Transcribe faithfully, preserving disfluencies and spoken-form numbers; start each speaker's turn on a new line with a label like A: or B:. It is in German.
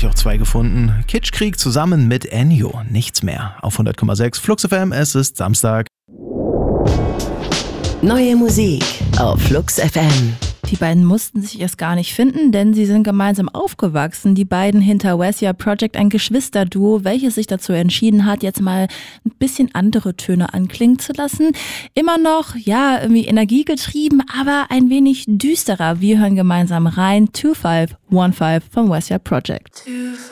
A: doch zwei gefunden. Kitschkrieg zusammen mit Ennio. Nichts mehr. Auf hundert Komma sechs Flux F M, es ist Samstag.
B: Neue Musik auf Flux F M.
C: Die beiden mussten sich erst gar nicht finden, denn sie sind gemeinsam aufgewachsen. Die beiden hinter Wesya Project, ein Geschwisterduo, welches sich dazu entschieden hat, jetzt mal ein bisschen andere Töne anklingen zu lassen. Immer noch, ja, irgendwie energiegetrieben, aber ein wenig düsterer. Wir hören gemeinsam rein. zwei fünf eins fünf von Wesya Project.